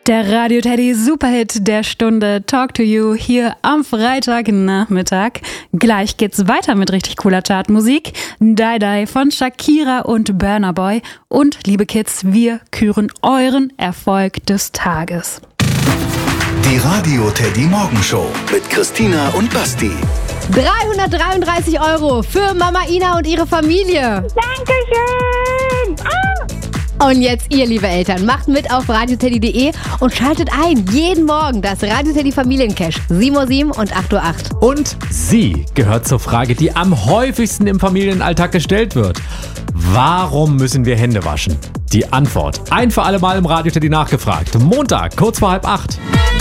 Der Radio Teddy Superhit der Stunde Talk to You hier am Freitagnachmittag. Gleich geht's weiter mit richtig cooler Chartmusik. Die Die von Shakira und Burna Boy. Und liebe Kids, wir küren euren Erfolg des Tages. Die Radio Teddy Morgenshow mit Christina und Basti. 333 € für Mama Ina und ihre Familie. Dankeschön! Und jetzt ihr, liebe Eltern, macht mit auf radioteddy.de und schaltet ein jeden Morgen das Radio Teddy Familiencash 7:07 und 8:08. Und sie gehört zur Frage, die am häufigsten im Familienalltag gestellt wird. Warum müssen wir Hände waschen? Die Antwort ein für alle Mal im Radio Teddy nachgefragt. Montag, kurz vor 7:30.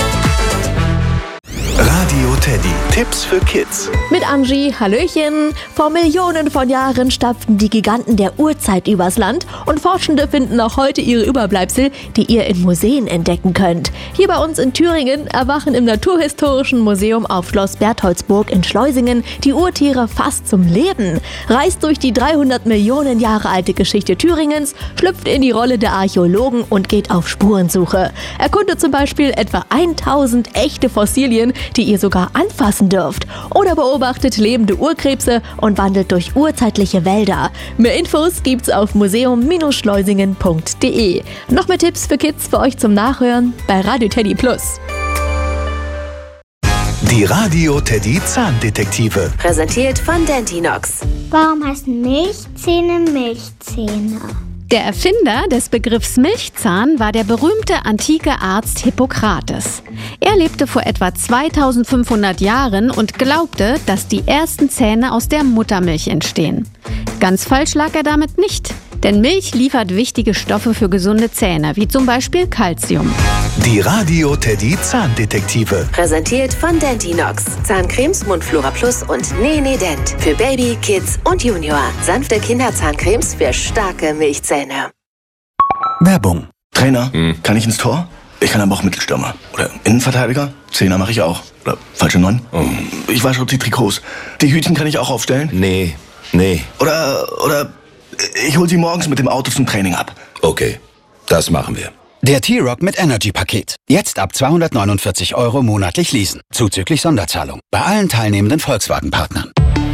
Radio Teddy. Tipps für Kids. Mit Angie, Hallöchen. Vor Millionen von Jahren stapften die Giganten der Urzeit übers Land und Forschende finden auch heute ihre Überbleibsel, die ihr in Museen entdecken könnt. Hier bei uns in Thüringen erwachen im Naturhistorischen Museum auf Schloss Bertholdsburg in Schleusingen die Urtiere fast zum Leben. Reist durch die 300 Millionen Jahre alte Geschichte Thüringens, schlüpft in die Rolle der Archäologen und geht auf Spurensuche. Erkundet zum Beispiel etwa 1000 echte Fossilien, die ihr sogar anfassen dürft. Oder beobachtet lebende Urkrebse und wandelt durch urzeitliche Wälder. Mehr Infos gibt's auf museum-schleusingen.de. Noch mehr Tipps für Kids für euch zum Nachhören bei Radio Teddy Plus. Die Radio Teddy Zahndetektive. Präsentiert von Dentinox. Warum heißen Milchzähne Milchzähne? Der Erfinder des Begriffs Milchzahn war der berühmte antike Arzt Hippokrates. Er lebte vor etwa 2500 Jahren und glaubte, dass die ersten Zähne aus der Muttermilch entstehen. Ganz falsch lag er damit nicht, denn Milch liefert wichtige Stoffe für gesunde Zähne, wie zum Beispiel Calcium. Die Radio Teddy Zahndetektive. Präsentiert von Dentinox. Zahncremes, Mundflora Plus und Nene Dent. Für Baby, Kids und Junior. Sanfte Kinderzahncremes für starke Milchzähne. Werbung. Trainer, kann ich ins Tor? Ich kann aber auch Mittelstürmer. Oder Innenverteidiger? Zehner mache ich auch. Oder falsche 9? Ich wasche auch die Trikots. Die Hütchen kann ich auch aufstellen? Nee. Oder ich hol sie morgens mit dem Auto zum Training ab. Okay, das machen wir. Der T-Rock mit Energy-Paket. Jetzt ab 249 € monatlich leasen. Zuzüglich Sonderzahlung. Bei allen teilnehmenden Volkswagen-Partnern.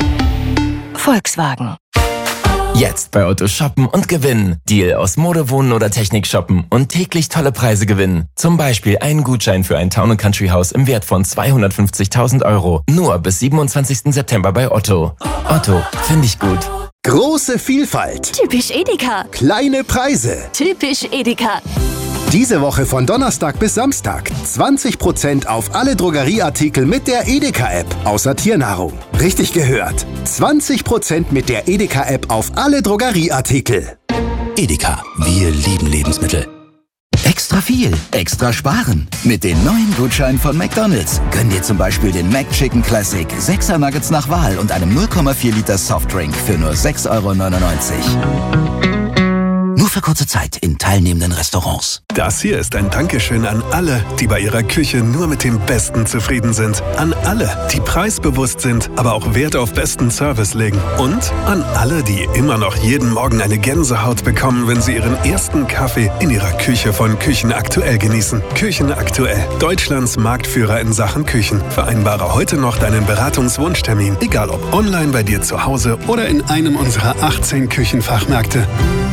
Volkswagen. Jetzt bei Otto shoppen und gewinnen. Deal aus Mode, Wohnen oder Technik shoppen und täglich tolle Preise gewinnen. Zum Beispiel einen Gutschein für ein Town & Country Haus im Wert von 250.000 €. Nur bis 27. September bei Otto. Otto, finde ich gut. Große Vielfalt. Typisch Edeka. Kleine Preise. Typisch Edeka. Diese Woche von Donnerstag bis Samstag 20% auf alle Drogerieartikel mit der Edeka-App, außer Tiernahrung. Richtig gehört. 20% mit der Edeka-App auf alle Drogerieartikel. Edeka. Wir lieben Lebensmittel. Extra viel, extra sparen. Mit den neuen Gutscheinen von McDonald's. Gönn dir zum Beispiel den McChicken Classic, 6er Nuggets nach Wahl und einem 0,4 Liter Softdrink für nur 6,99 €. Nur für kurze Zeit in teilnehmenden Restaurants. Das hier ist ein Dankeschön an alle, die bei ihrer Küche nur mit dem Besten zufrieden sind. An alle, die preisbewusst sind, aber auch Wert auf besten Service legen. Und an alle, die immer noch jeden Morgen eine Gänsehaut bekommen, wenn sie ihren ersten Kaffee in ihrer Küche von Küchenaktuell genießen. Küchenaktuell, Deutschlands Marktführer in Sachen Küchen. Vereinbare heute noch deinen Beratungswunschtermin, egal ob online bei dir zu Hause oder in einem unserer 18 Küchenfachmärkte.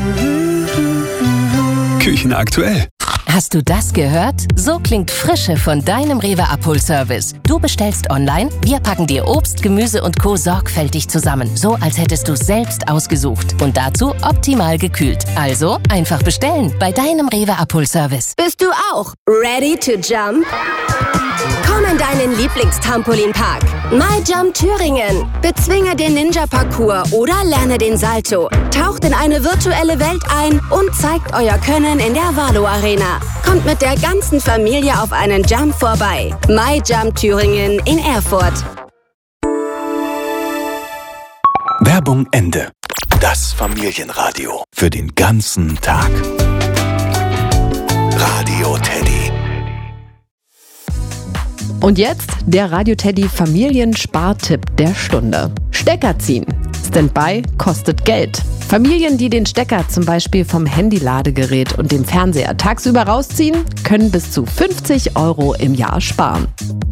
Küchenaktuell. Hast du das gehört? So klingt Frische von deinem Rewe-Abholservice. Du bestellst online, wir packen dir Obst, Gemüse und Co. sorgfältig zusammen. So, als hättest du es selbst ausgesucht. Und dazu optimal gekühlt. Also einfach bestellen bei deinem Rewe-Abholservice. Bist du auch ready to jump? Komm in deinen Lieblingstrampolinpark. MyJump Thüringen. Bezwinge den Ninja-Parcours oder lerne den Salto. Taucht in eine virtuelle Welt ein und zeigt euer Können in der Valo Arena. Kommt mit der ganzen Familie auf einen Jump vorbei. MyJump Thüringen in Erfurt. Werbung Ende. Das Familienradio für den ganzen Tag. Radio Teddy. Und jetzt der Radio Teddy Familienspartipp der Stunde. Stecker ziehen. Standby kostet Geld. Familien, die den Stecker zum Beispiel vom Handy-Ladegerät und dem Fernseher tagsüber rausziehen, können bis zu 50 € im Jahr sparen.